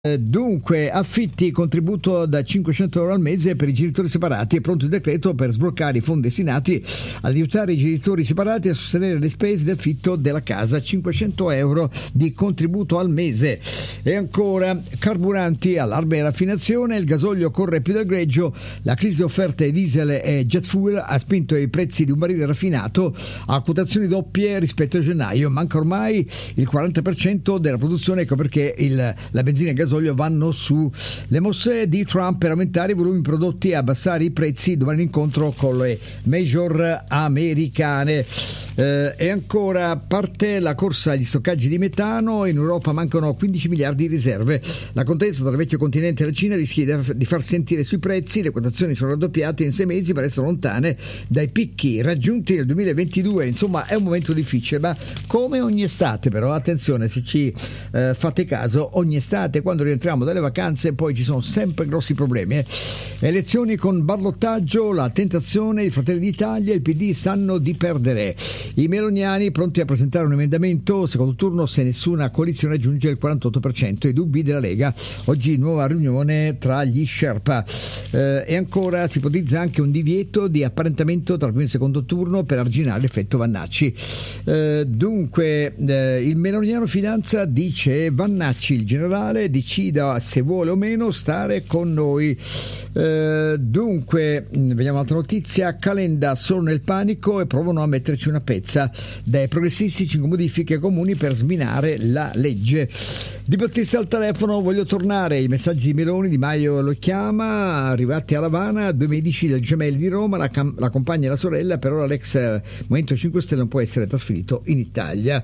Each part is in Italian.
Dunque, affitti, contributo da 500 euro al mese per i genitori separati. È pronto il decreto per sbloccare i fondi destinati ad aiutare i genitori separati a sostenere le spese di affitto della casa. 500 euro di contributo al mese. E ancora, carburanti, allarme e raffinazione. Il gasolio corre più del greggio. La crisi offerte diesel e jet fuel ha spinto i prezzi di un barile raffinato a quotazioni doppie rispetto a gennaio. Manca ormai il 40% della produzione, ecco perché la benzina e il gasolio vanno su. Le mosse di Trump per aumentare i volumi prodotti e abbassare i prezzi domani incontro con le major americane. E ancora, parte la corsa agli stoccaggi di metano. In Europa mancano 15 miliardi di riserve. La contesa tra il vecchio continente e la Cina rischia di far sentire sui prezzi. Le quotazioni sono raddoppiate in 6 mesi, ma restano lontane dai picchi raggiunti nel 2022. Insomma, è un momento difficile, ma come ogni estate, però attenzione, se ci fate caso, ogni estate quando rientriamo dalle vacanze poi ci sono sempre grossi problemi. Elezioni con ballottaggio, la tentazione di Fratelli d'Italia, il PD sanno di perdere. I meloniani pronti a presentare un emendamento secondo turno se nessuna coalizione raggiunge il 48%. I dubbi della Lega, oggi nuova riunione tra gli Sherpa. E ancora si ipotizza anche un divieto di apparentamento tra il primo e il secondo turno per arginare l'effetto Vannacci. Dunque il meloniano Finanza dice: Vannacci, il generale, decida se vuole o meno stare con noi. Dunque vediamo un'altra notizia. Calenda sono nel panico e provano a metterci una pezza. Dai progressisti 5 modifiche comuni per sminare la legge. Di Battista al telefono: voglio tornare. I messaggi di Meloni, Di Maio lo chiama. Arrivati a Havana, 2 medici del Gemelli di Roma, la compagna e la sorella. Per ora l'ex Movimento 5 Stelle non può essere trasferito in Italia.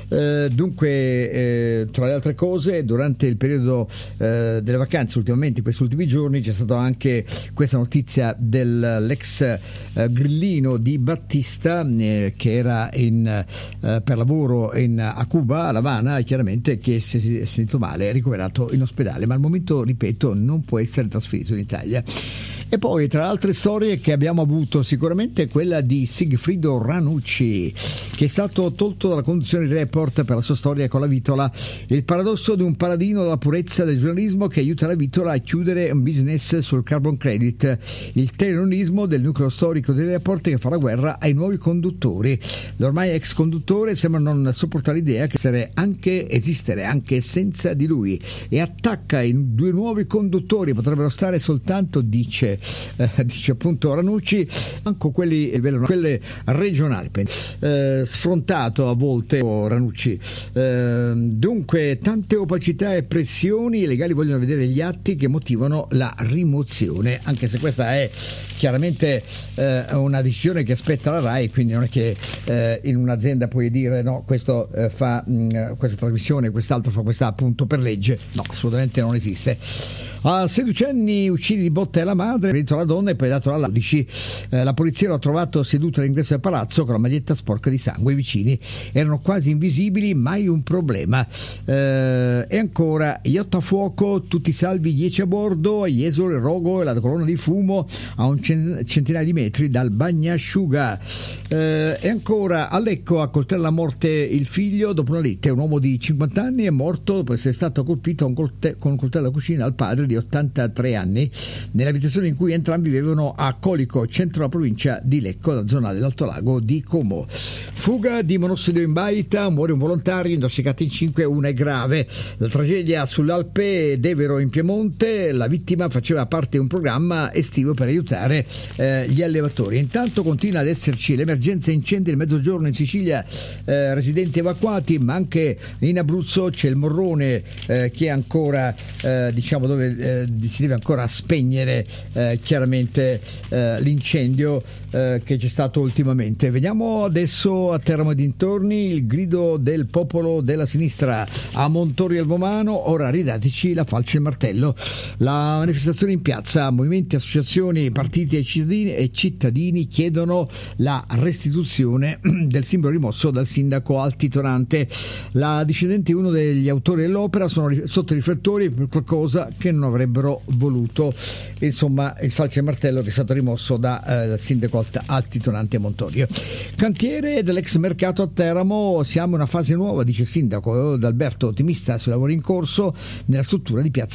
Dunque tra le altre cose, durante il periodo delle vacanze, ultimamente in questi ultimi giorni, c'è stata anche questa notizia dell'ex grillino di Battista che era per lavoro a Cuba, a La Habana, chiaramente, che si è sentito male, è ricoverato in ospedale, ma al momento, ripeto, non può essere trasferito in Italia. E poi, tra altre storie che abbiamo avuto, sicuramente quella di Sigfrido Ranucci, che è stato tolto dalla conduzione di Report per la sua storia con la Vitola. Il paradosso di un paladino della purezza del giornalismo che aiuta la Vitola a chiudere un business sul carbon credit. Il telenonismo del nucleo storico di Report che fa la guerra ai nuovi conduttori. L'ormai ex conduttore sembra non sopportare l'idea che esistere anche senza di lui, e attacca i 2 nuovi conduttori, potrebbero stare soltanto, dice appunto Ranucci, anche quelle regionali. Sfrontato a volte Ranucci. Dunque, tante opacità e pressioni. I legali vogliono vedere gli atti che motivano la rimozione, anche se questa è chiaramente una decisione che aspetta la RAI, quindi non è che in un'azienda puoi dire no, questo fa questa trasmissione, quest'altro fa questa appunto per legge. No, assolutamente non esiste. A 16 anni uccide di botte la madre, ha la donna e poi dato alla 12. La polizia l'ha trovato seduto all'ingresso del palazzo con la maglietta sporca di sangue. I vicini erano quasi invisibili, mai un problema. E ancora, yacht a fuoco, tutti salvi, 10 a bordo, Jesolo, il rogo e la colonna di fumo a un centinaio di metri dal bagnasciuga. E ancora, a Lecco accoltella a morte il figlio dopo una lite. Un uomo di 50 anni è morto dopo essere stato colpito con un coltello da cucina al padre di 83 anni nell'abitazione in cui entrambi vivevano a Colico, centro della provincia di Lecco, la zona dell'Alto Lago di Como. Fuga di monossido in baita, muore un volontario, intossicato in 5, una è grave. La tragedia sull'Alpe d'Evero in Piemonte, la vittima faceva parte di un programma estivo per aiutare gli allevatori. Intanto continua ad esserci l'emergenza incendi nel mezzogiorno in Sicilia, residenti evacuati, ma anche in Abruzzo c'è il Morrone che è ancora dove si deve ancora spegnere chiaramente l'incendio che c'è stato ultimamente. Vediamo adesso a Teramo e dintorni il grido del popolo della sinistra a Montorio al Vomano: ora ridateci la falce e il martello. La manifestazione in piazza, movimenti, associazioni, partiti e cittadini chiedono la restituzione del simbolo rimosso dal sindaco altitonante. La discendente e uno degli autori dell'opera sono sotto i riflettori per qualcosa che non avrebbero voluto. Insomma, il falce e martello che è stato rimosso da sindaco altitonante Montorio. Cantiere dell'ex mercato a Teramo, siamo in una fase nuova, dice il sindaco D'Alberto, ottimista sui lavori in corso nella struttura di Piazza